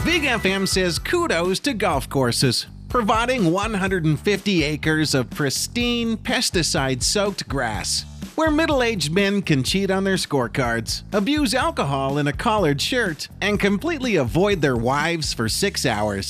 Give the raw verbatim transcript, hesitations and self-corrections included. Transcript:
Vig F M says kudos to golf courses, providing one hundred fifty acres of pristine, pesticide-soaked grass, where middle-aged men can cheat on their scorecards, abuse alcohol in a collared shirt, and completely avoid their wives for six hours.